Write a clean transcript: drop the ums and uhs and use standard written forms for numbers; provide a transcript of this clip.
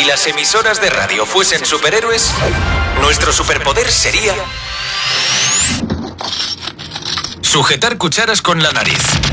las emisoras de radio fuesen superhéroes, nuestro superpoder sería sujetar cucharas con la nariz.